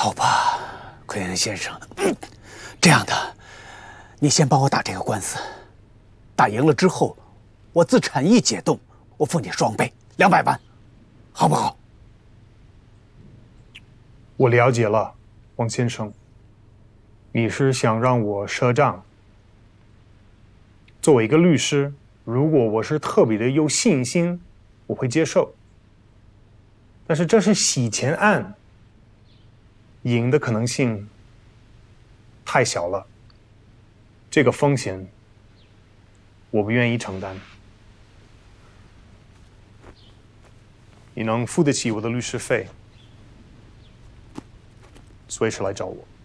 好吧，奎恩先生，这样的，你先帮我打这个官司，打赢了之后，我自产业解冻，我付你双倍，200万，好不好？ 我了解了，王先生，你是想让我赊账？作为一个律师，如果我是特别的有信心，我会接受。但是这是洗钱案，赢的可能性太小了，这个风险我不愿意承担。你能付得起我的律师费，随时来找我。